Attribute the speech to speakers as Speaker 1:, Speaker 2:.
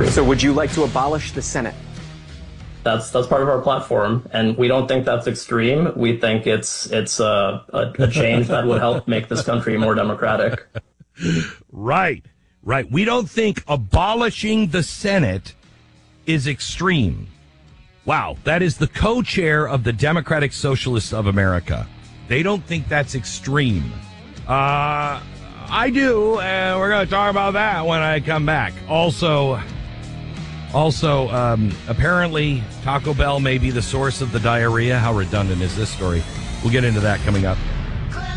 Speaker 1: country.
Speaker 2: So would you like to abolish the Senate?
Speaker 1: That's part of our platform, and we don't think that's extreme. We think it's a change that would help make this country more democratic.
Speaker 3: Right. We don't think abolishing the Senate is extreme. Wow, that is the co-chair of the Democratic Socialists of America. They don't think that's extreme. I do, and we're going to talk about that when I come back. Also, apparently Taco Bell may be the source of the diarrhea. How redundant is this story? We'll get into that coming up.